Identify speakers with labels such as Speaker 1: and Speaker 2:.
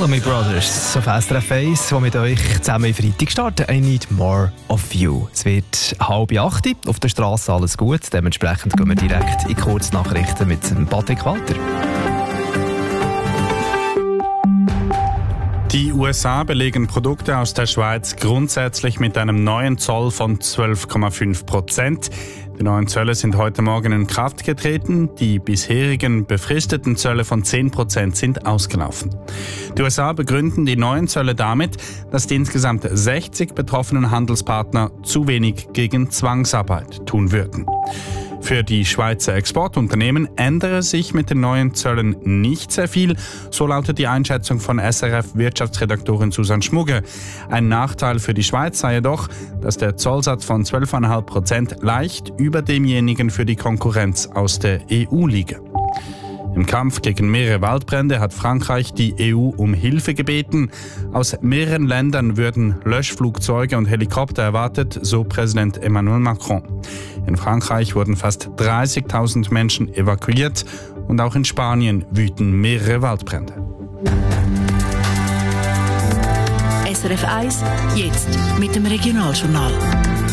Speaker 1: Bartholomew Brothers auf SRF 1, die mit euch zusammen am Freitag starten. I need more of you. Es wird 7:30 auf der Straße, alles gut. Dementsprechend gehen wir direkt in Kurznachrichten mit Patrick Walter.
Speaker 2: Die USA belegen Produkte aus der Schweiz grundsätzlich mit einem neuen Zoll von 12,5%. Die neuen Zölle sind heute Morgen in Kraft getreten. Die bisherigen befristeten Zölle von 10% sind ausgelaufen. Die USA begründen die neuen Zölle damit, dass die insgesamt 60 betroffenen Handelspartner zu wenig gegen Zwangsarbeit tun würden. Für die Schweizer Exportunternehmen ändere sich mit den neuen Zöllen nicht sehr viel. So lautet die Einschätzung von SRF-Wirtschaftsredaktorin Susanne Schmugge. Ein Nachteil für die Schweiz sei jedoch, dass der Zollsatz von 12,5% leicht über demjenigen für die Konkurrenz aus der EU liege. Im Kampf gegen mehrere Waldbrände hat Frankreich die EU um Hilfe gebeten. Aus mehreren Ländern würden Löschflugzeuge und Helikopter erwartet, so Präsident Emmanuel Macron. In Frankreich wurden fast 30.000 Menschen evakuiert und auch in Spanien wüten mehrere Waldbrände.
Speaker 3: SRF 1, jetzt mit dem Regionaljournal.